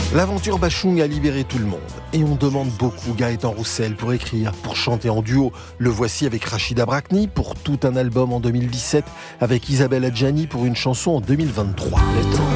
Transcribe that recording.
L'aventure Bachung a libéré tout le monde. Et on demande beaucoup Gaëtan Roussel pour écrire, pour chanter en duo. Le voici avec Rachida Brakni pour tout un album en 2017, avec Isabelle Adjani pour une chanson en 2023.